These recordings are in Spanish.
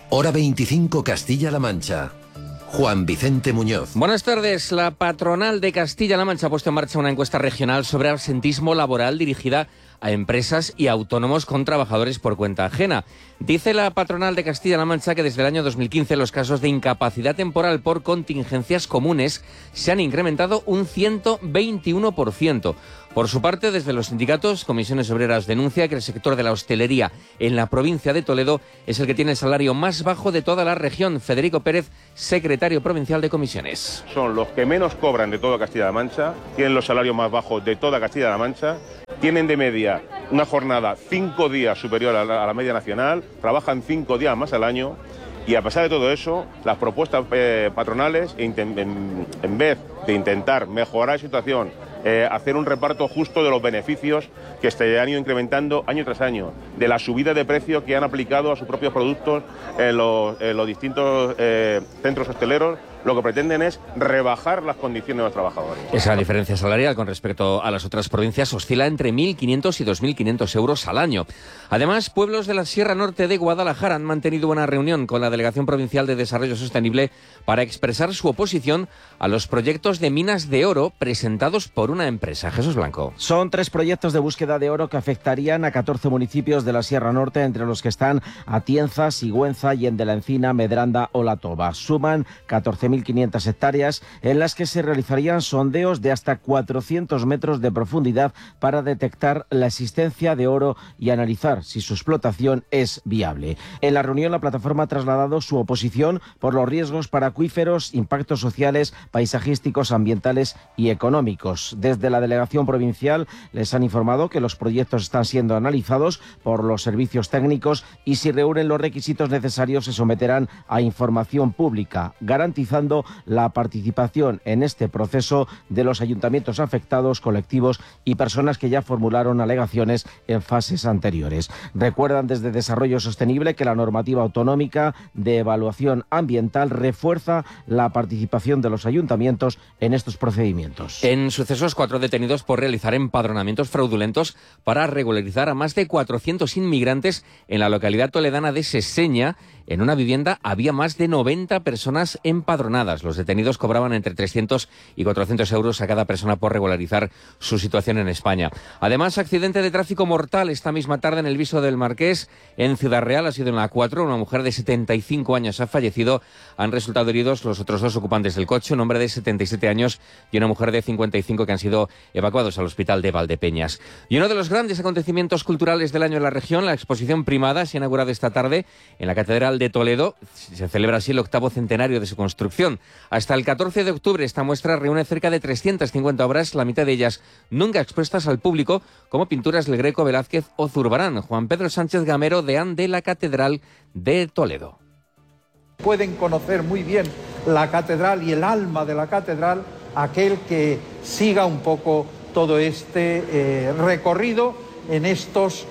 Hora 25 Castilla-La Mancha. Juan Vicente Muñoz. Buenas tardes. La patronal de Castilla-La Mancha ha puesto en marcha una encuesta regional sobre absentismo laboral dirigida a empresas y autónomos con trabajadores por cuenta ajena. Dice la patronal de Castilla-La Mancha que desde el año 2015 los casos de incapacidad temporal por contingencias comunes se han incrementado un 121%. Por su parte, desde los sindicatos, Comisiones Obreras denuncia que el sector de la hostelería en la provincia de Toledo es el que tiene el salario más bajo de toda la región. Federico Pérez, secretario provincial de Comisiones. Son los que menos cobran de toda Castilla-La Mancha, tienen los salarios más bajos de toda Castilla-La Mancha, tienen de media una jornada 5 días superior a la media nacional, trabajan 5 días más al año y a pesar de todo eso, las propuestas patronales, en vez de intentar mejorar la situación, hacer un reparto justo de los beneficios que se han ido incrementando año tras año, de la subida de precio que han aplicado a sus propios productos en los distintos centros hosteleros, lo que pretenden es rebajar las condiciones de los trabajadores. Esa diferencia salarial con respecto a las otras provincias oscila entre 1.500 y 2.500 euros al año. Además, pueblos de la Sierra Norte de Guadalajara han mantenido una reunión con la Delegación Provincial de Desarrollo Sostenible para expresar su oposición a los proyectos de minas de oro presentados por una empresa. Jesús Blanco. Son 3 proyectos de búsqueda de oro que afectarían a 14 municipios de la Sierra Norte, entre los que están Atienza, Sigüenza, Yende la Encina, Medranda o La Toba. Suman 14.500 hectáreas en las que se realizarían sondeos de hasta 400 metros de profundidad para detectar la existencia de oro y analizar si su explotación es viable. En la reunión, la plataforma ha trasladado su oposición por los riesgos para acuíferos, impactos sociales, paisajísticos, ambientales y económicos. Desde la delegación provincial les han informado que los proyectos están siendo analizados por los servicios técnicos y si reúnen los requisitos necesarios se someterán a información pública, garantizando la participación en este proceso de los ayuntamientos afectados, colectivos y personas que ya formularon alegaciones en fases anteriores. Recuerdan desde Desarrollo Sostenible que la normativa autonómica de evaluación ambiental refuerza la participación de los ayuntamientos en estos procedimientos. En sucesos, 4 detenidos por realizar empadronamientos fraudulentos para regularizar a más de 400 inmigrantes en la localidad toledana de Seseña. En una vivienda había más de 90 personas empadronadas. Los detenidos cobraban entre 300 y 400 euros a cada persona por regularizar su situación en España. Además, accidente de tráfico mortal esta misma tarde en el Viso del Marqués. En Ciudad Real ha sido en la 4. Una mujer de 75 años ha fallecido. Han resultado heridos los otros 2 ocupantes del coche, un hombre de 77 años y una mujer de 55 que han sido evacuados al hospital de Valdepeñas. Y uno de los grandes acontecimientos culturales del año en la región, la exposición Primada, se ha inaugurado esta tarde en la Catedral de Toledo. Se celebra así el 8º centenario de su construcción. Hasta el 14 de octubre esta muestra reúne cerca de 350 obras, la mitad de ellas nunca expuestas al público, como pinturas del Greco, Velázquez o Zurbarán. Juan Pedro Sánchez Gamero, deán de la Catedral de Toledo. Pueden conocer muy bien la catedral y el alma de la catedral aquel que siga un poco todo este recorrido en estos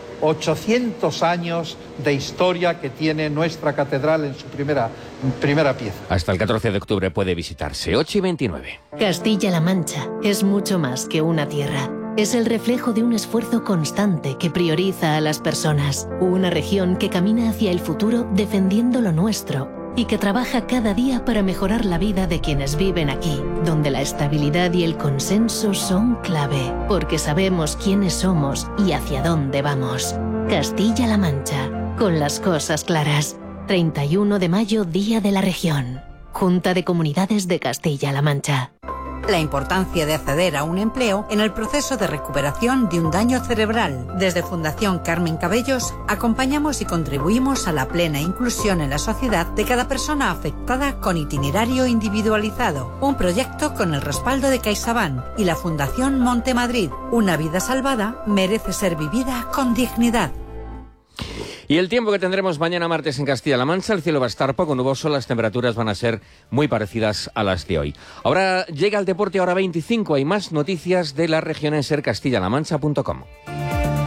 800 años de historia que tiene nuestra catedral en su primera pieza. Hasta el 14 de octubre puede visitarse. 8:29. Castilla-La Mancha es mucho más que una tierra. Es el reflejo de un esfuerzo constante que prioriza a las personas. Una región que camina hacia el futuro defendiendo lo nuestro y que trabaja cada día para mejorar la vida de quienes viven aquí, donde la estabilidad y el consenso son clave, porque sabemos quiénes somos y hacia dónde vamos. Castilla-La Mancha, con las cosas claras. 31 de mayo, Día de la Región. Junta de Comunidades de Castilla-La Mancha. La importancia de acceder a un empleo en el proceso de recuperación de un daño cerebral. Desde Fundación Carmen Cabellos acompañamos y contribuimos a la plena inclusión en la sociedad de cada persona afectada con itinerario individualizado. Un proyecto con el respaldo de CaixaBank y la Fundación Montemadrid. Una vida salvada merece ser vivida con dignidad. Y el tiempo que tendremos mañana martes en Castilla-La Mancha, el cielo va a estar poco nuboso, las temperaturas van a ser muy parecidas a las de hoy. Ahora llega el deporte, hora 25, hay más noticias de la región en sercastillalamancha.com.